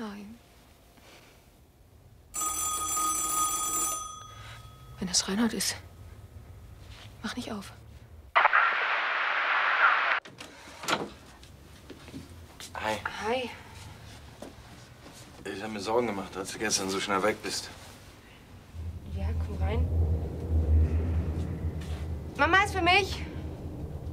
Nein. Wenn es Reinhard ist, mach nicht auf. Hi. Hi. Ich habe mir Sorgen gemacht, als du gestern so schnell weg bist. Ja, komm rein. Mama ist für mich.